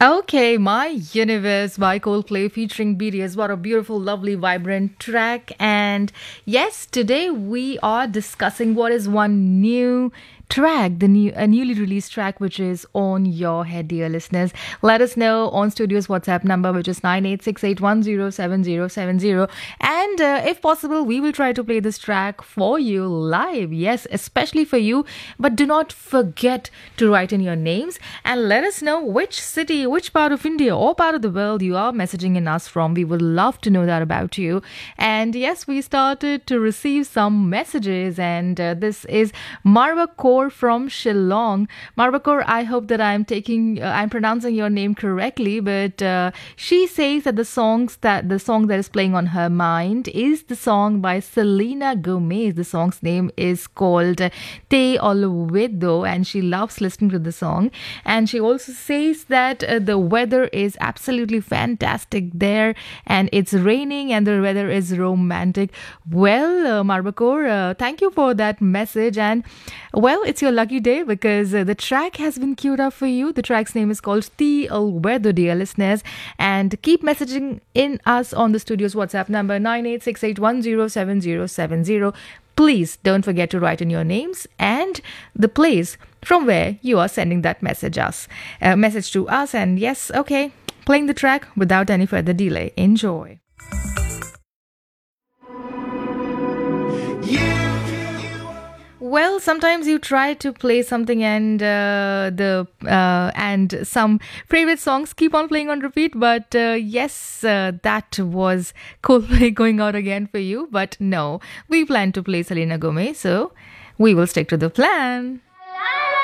Okay, My Universe by Coldplay featuring BTS. What a beautiful, lovely, vibrant track. And yes, today we are discussing what is one new track, a newly released track which is on your head, dear listeners. Let us know on Studio's WhatsApp number, which is 9868107070. And if possible, we will try to play this track for you live. Yes, especially for you. But do not forget to write in your names and let us know which city, which part of India or part of the world you are messaging in us from. We would love to know that about you. And yes, we started to receive some messages, and this is Marwa Kaur from Shillong. Marwa Kaur, I hope that I'm pronouncing your name correctly, but she says that the song that is playing on her mind is the song by Selena Gomez. The song's name is called Te Olvido, and she loves listening to the song. And she also says that the weather is absolutely fantastic there, and it's raining and the weather is romantic. Well, Marwa Kaur, thank you for that message. And well, it's your lucky day because the track has been queued up for you. The track's name is called Te Olvido, dear listeners. And keep messaging in us on the studio's WhatsApp number 9868107070. Please don't forget to write in your names and the place from where you are sending that message to us. And yes, okay, playing the track without any further delay. Enjoy. Well, sometimes you try to play something and and some favorite songs keep on playing on repeat. But yes, that was Coldplay going out again for you. But no, we plan to play Selena Gomez, so we will stick to the plan.